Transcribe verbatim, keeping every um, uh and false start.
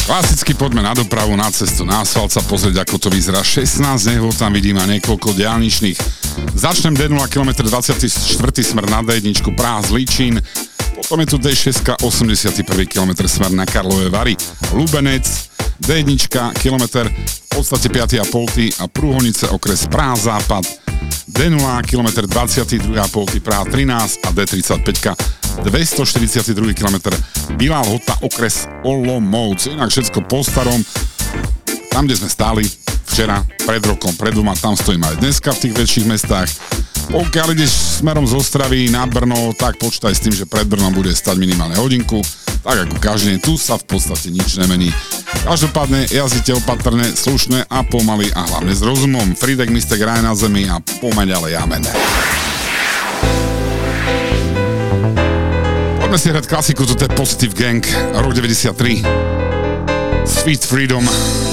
Klasicky poďme na dopravu, na cestu, na asfalt sa pozrieť, ako to vyzerá. šestnásť nehôd tam vidím a niekoľko diaľničných. Začnem dé nula kilometr dvadsiaty štvrtý smer na dé jeden, Praha Zlíčin. Potom je tu dé šesť, osemdesiaty prvý kilometr smer na Karlové Vary, Lubenec, dé jeden, kilometr v podstate piaty a pol a Prúhonice, okres Praha Západ, dé nula, kilometr dvadsiaty druhý a pol Praha trinásť a dé tridsaťpäť, dvestoštyridsiaty druhý kilometr Bilá Lhota, okres Olomouc. Inak všetko po starom. Tam, kde sme stáli včera, pred rokom, pred dvoma, tam stojíme aj dneska v tých väčších mestách. Pokiaľ ideš smerom z Ostravy na Brno, tak počítaj s tým, že pred Brnom bude stať minimálne hodinku. Tak ako každý deň, tu sa v podstate nič nemení. Každopádne jazdite opatrne, slušne a pomaly a hlavne s rozumom. Fridek, mistek, raj na zemi a pomeň, ale amen. Poďme si hrať klasiku, toto je Positive Gang, rok deväťdesiattri. Sweet Freedom.